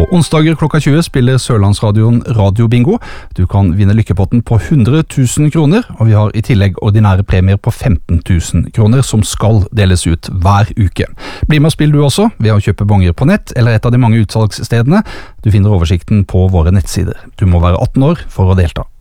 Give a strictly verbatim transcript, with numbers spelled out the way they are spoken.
På onsdager klokka tjue spiller Sørlandsradioen Radio Bingo. Du kan vinne lykkepotten på hundre tusen kroner, og vi har i tillegg ordinære premier på femten tusen kroner som skal deles ut hver uke. Bli med og spill du også, ved å kjøpe bonger på nett eller et av de mange utsalgsstedene. Du finner oversikten på våre nettsider. Du må være atten år for å delta.